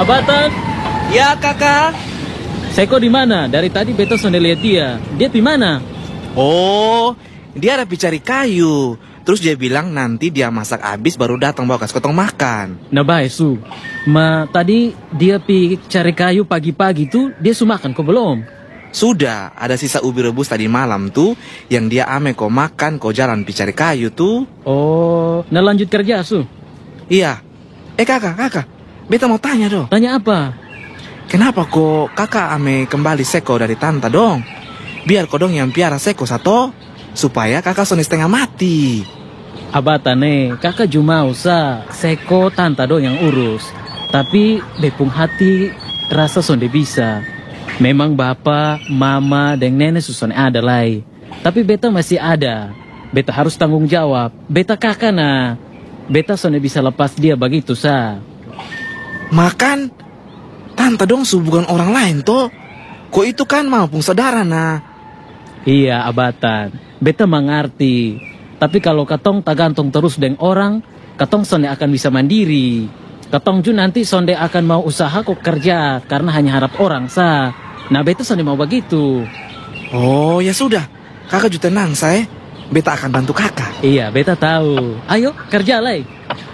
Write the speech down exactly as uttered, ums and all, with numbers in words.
Abatan, Ya kakak. Seko di mana? Dari tadi beta sonde lihat dia. Dia di mana? Oh, dia ada cari kayu. Terus dia bilang nanti dia masak habis baru datang bawa kasih kotong makan. Nah baik su. Ma tadi dia pi cari kayu pagi-pagi tuh dia su makan kok belum? Sudah, ada sisa ubi rebus tadi malam tuh yang dia ame kok makan kok jalan pi cari kayu tuh. Oh, nah lanjut kerja su. Iya. Eh kakak, kakak. Beta mau tanya dong. Tanya apa? Kenapa kok kakak ame kembali Seko dari tanta dong? Biar kodong yang piara Seko satu, supaya kakak soni setengah mati. Abatan nih, kakak cuma usah Seko tanta do yang urus. Tapi bepung hati rasa sonde bisa. Memang bapak, mama, dan nenek susun ada lai. Tapi beta masih ada. Beta harus tanggung jawab. Beta kakak nah. Beta sonde bisa lepas dia begitu sa. Makan, tante dong su bukan orang lain toh. Kok itu kan maupun saudara nah. Iya abatan, beta mengerti. Tapi kalau katong tak gantung terus dengan orang, katong sonde akan bisa mandiri. Katong ju nanti sonde akan mau usaha kok kerja karena hanya harap orang sa. Nah beta sonde mau begitu. Oh ya sudah, kakak juga tenang saya. Beta akan bantu kakak. Iya beta tahu. Ayo kerja lai.